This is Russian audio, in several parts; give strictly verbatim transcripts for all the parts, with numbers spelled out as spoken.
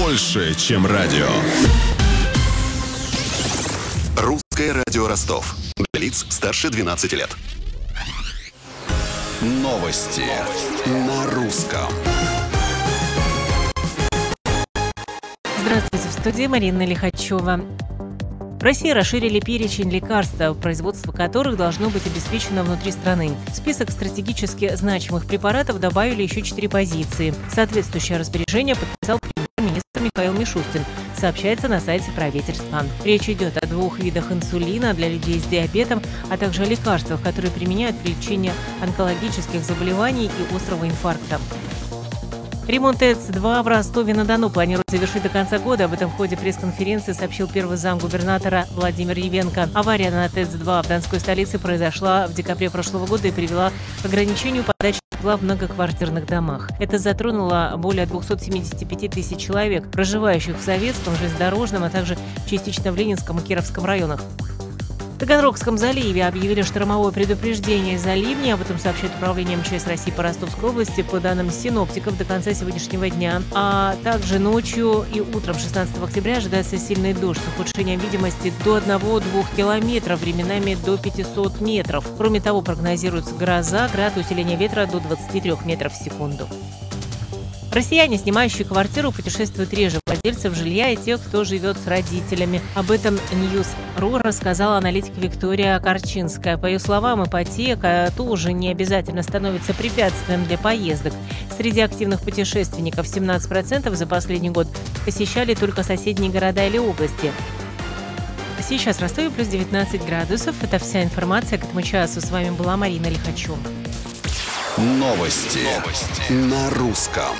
больше, чем радио. Русское радио Ростов. Для лиц старше двенадцати лет. Новости на русском. Здравствуйте, в студии Марина Лихачева. В России расширили перечень лекарств, производство которых должно быть обеспечено внутри страны. В список стратегически значимых препаратов добавили еще четыре позиции. Соответствующее распоряжение подписал премьер-министр Михаил Мишустин, сообщается на сайте правительства. Речь идет о двух видах инсулина для людей с диабетом, а также о лекарствах, которые применяют при лечении онкологических заболеваний и острого инфаркта. Ремонт ТЭЦ два в Ростове-на-Дону планируют завершить до конца года. Об этом в ходе пресс-конференции сообщил первый замгубернатора Владимир Евенко. Авария на ТЭЦ два в донской столице произошла в декабре прошлого года и привела к ограничению подачи тепла в многоквартирных домах. Это затронуло более двухсот семидесяти пяти тысяч человек, проживающих в Советском, Железнодорожном, а также частично в Ленинском и Кировском районах. В Таганрогском заливе объявили штормовое предупреждение из-за ливней. Об этом сообщает Управление МЧС России по Ростовской области. По данным синоптиков, до конца сегодняшнего дня, а также ночью и утром шестнадцатого октября ожидается сильный дождь с ухудшением видимости до одного-двух километров, временами до пятисот метров. Кроме того, прогнозируется гроза, град, усиление ветра до двадцати трёх метров в секунду. Россияне, снимающие квартиру, путешествуют реже владельцев жилья и тех, кто живет с родителями. Об этом Ньюс.ру рассказала аналитик Виктория Корчинская. По ее словам, ипотека тоже не обязательно становится препятствием для поездок. Среди активных путешественников семнадцать процентов за последний год посещали только соседние города или области. Сейчас в Ростове плюс девятнадцать градусов. Это вся информация к этому часу. С вами была Марина Лихачева. Новости, Новости на русском.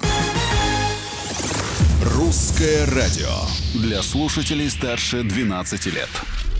Русское радио для слушателей старше двенадцати лет.